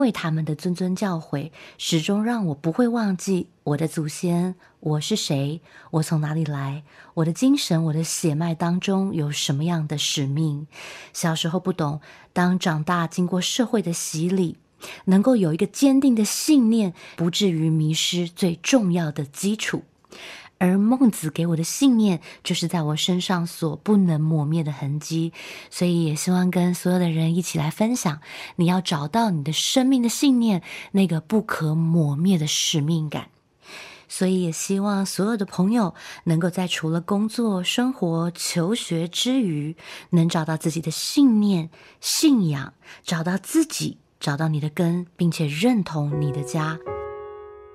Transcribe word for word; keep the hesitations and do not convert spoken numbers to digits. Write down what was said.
为他们的谆谆教诲，始终让我不会忘记我的祖先，我是谁，我从哪里来，我的精神，我的血脉当中有什么样的使命。小时候不懂，当长大经过社会的洗礼，能够有一个坚定的信念，不至于迷失最重要的基础。而孟子给我的信念，就是在我身上所不能磨灭的痕迹，所以也希望跟所有的人一起来分享，你要找到你的生命的信念，那个不可磨灭的使命感。所以也希望所有的朋友能够在除了工作、生活、求学之余，能找到自己的信念、信仰，找到自己，找到你的根，并且认同你的家。